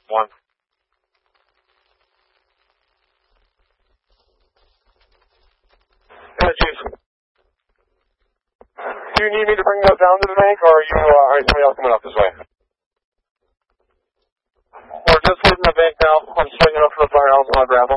1. Yeah, Chief. Do you need me to bring those down to the bank, or are somebody else coming up this way? We're just leaving the bank now. I'm swinging up to the firehouse and I'll grab them.